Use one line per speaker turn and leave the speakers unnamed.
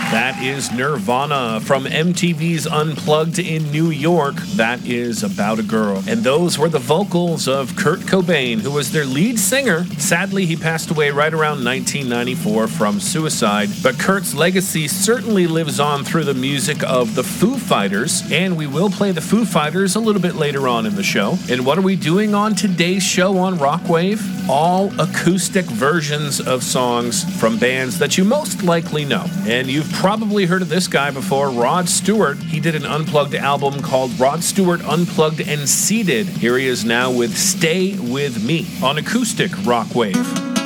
That is Nirvana from MTV's Unplugged in New York. That is About a Girl. And those were the vocals of Kurt Cobain, who was their lead singer. Sadly, he passed away right around 1994 from suicide. But Kurt's legacy certainly lives on through the music of the Foo Fighters. And we will play the Foo Fighters a little bit later on in the show. And what are we doing on today's show on Rockwave? All acoustic versions of songs from bands that you most likely know. And you've probably heard of this guy before, Rod Stewart. He did an unplugged album called Rod Stewart Unplugged and Seated. Here he is now with Stay With Me on Acoustic Rockwave.